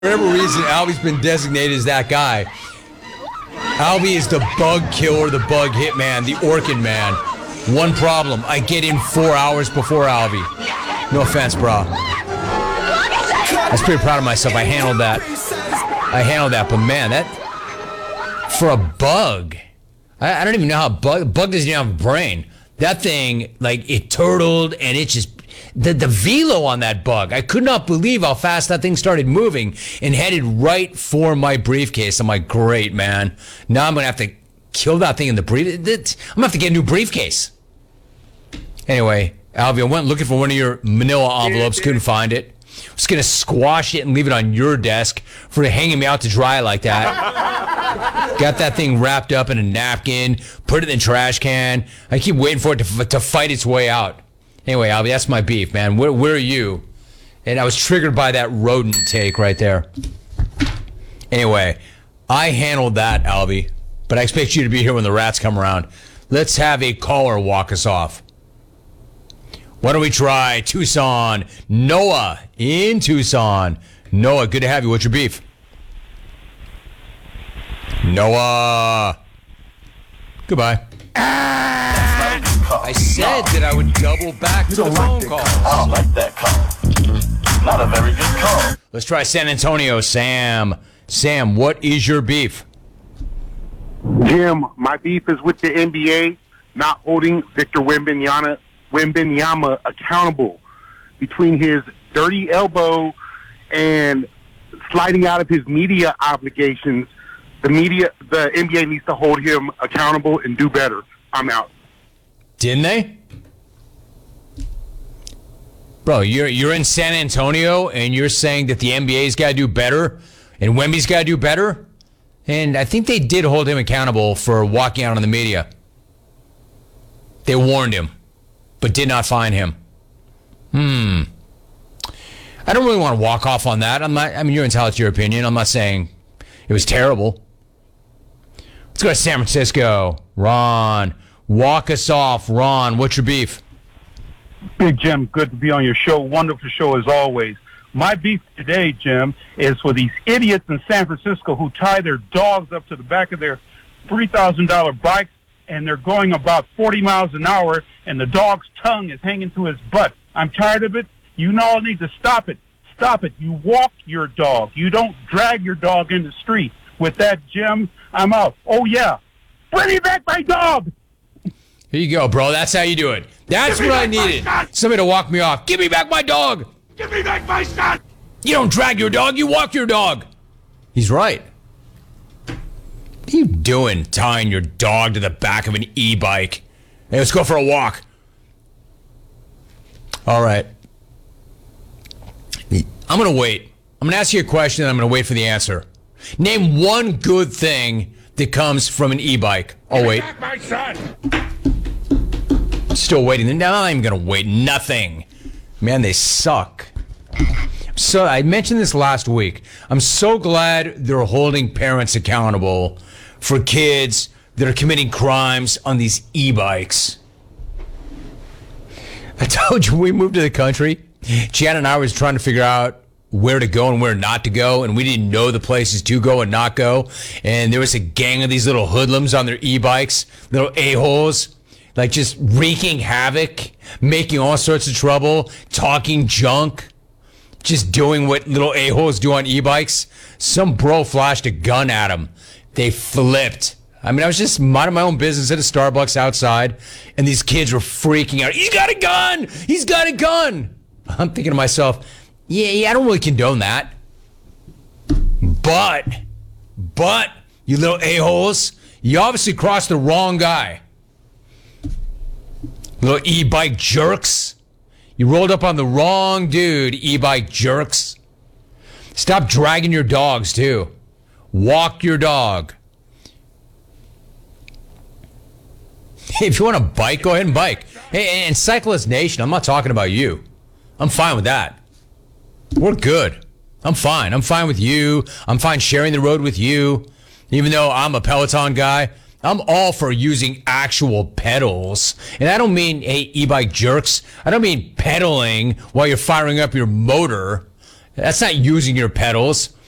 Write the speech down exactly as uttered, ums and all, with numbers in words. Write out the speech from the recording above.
For whatever reason, Albie's been designated as that guy. Albie is the bug killer, the bug hitman, the orchid man. One problem, I get in four hours before Albie. No offense, bro. I was pretty proud of myself. I handled that. I handled that, but man, that... For a bug... I, I don't even know how a bug... Bug doesn't even have a brain. That thing, like, it turtled, and it just... The, the velo on that bug, I could not believe how fast that thing started moving and headed right for my briefcase. I'm like, great, man. Now I'm going to have to kill that thing in the brief. I'm going to have to get a new briefcase. Anyway, Albie, I went looking for one of your manila envelopes, couldn't find it. I was going to squash it and leave it on your desk for hanging me out to dry like that. Got that thing wrapped up in a napkin, put it in the trash can. I keep waiting for it to, to fight its way out. Anyway, Albie, that's my beef, man. Where, where are you? And I was triggered by that rodent take right there. Anyway, I handled that, Albie. But I expect you to be here when the rats come around. Let's have a caller walk us off. Why don't we try Tucson? Noah in Tucson. Noah, good to have you. What's your beef? Noah. Goodbye. I said that I would double back to the phone call. I don't like that call. Not a very good call. Let's try San Antonio. Sam. Sam, what is your beef? Jim, my beef is with the N B A not holding Victor Wembanyama, Wembanyama accountable between his dirty elbow and sliding out of his media obligations. The media, the N B A needs to hold him accountable and do better. I'm out. Didn't they? Bro, you're you're in San Antonio and you're saying that the N B A's got to do better and Wemby's got to do better? And I think they did hold him accountable for walking out on the media. They warned him, but did not fine him. Hmm. I don't really want to walk off on that. I'm not. I mean, you're entitled to your opinion. I'm not saying it was terrible. Let's go to San Francisco. Ron. Walk us off. Ron, what's your beef? Big Jim, good to be on your show. Wonderful show as always. My beef today, Jim, is for these idiots in San Francisco who tie their dogs up to the back of their three thousand dollars bikes, and they're going about forty miles an hour, and the dog's tongue is hanging to his butt. I'm tired of it. You all need to stop it. Stop it. You walk your dog. You don't drag your dog in the street. With that, Jim, I'm out. Oh, yeah. Bring me back my dog! Here you go, bro. That's how you do it. That's what I needed. Somebody to walk me off. Give me back my dog. Give me back my son! You don't drag your dog, you walk your dog. He's right. What are you doing tying your dog to the back of an e-bike? Hey, let's go for a walk. All right. I'm going to wait. I'm going to ask you a question and I'm going to wait for the answer. Name one good thing that comes from an e-bike. Oh, wait. Give me back my son! Still waiting. No, I'm not even going to wait. Nothing. Man, they suck. So I mentioned this last week. I'm so glad they're holding parents accountable for kids that are committing crimes on these e-bikes. I told you when we moved to the country, Jan and I was trying to figure out where to go and where not to go, and we didn't know the places to go and not go. And there was a gang of these little hoodlums on their e-bikes, little a-holes, like just wreaking havoc, making all sorts of trouble, talking junk, just doing what little a-holes do on e-bikes. Some bro flashed a gun at them. They flipped. I mean, I was just minding my own business at a Starbucks outside, and these kids were freaking out. He's got a gun! He's got a gun! I'm thinking to myself, yeah, yeah, I don't really condone that. But, but, you little a-holes, you obviously crossed the wrong guy. Little e-bike jerks. You rolled up on the wrong dude, e-bike jerks. Stop dragging your dogs, too. Walk your dog. If you want to bike, go ahead and bike. Hey, and Cyclist Nation, I'm not talking about you. I'm fine with that. We're good. I'm fine. I'm fine with you. I'm fine sharing the road with you. Even though I'm a Peloton guy, I'm all for using actual pedals. And I don't mean, hey, e-bike jerks. I don't mean pedaling while you're firing up your motor. That's not using your pedals.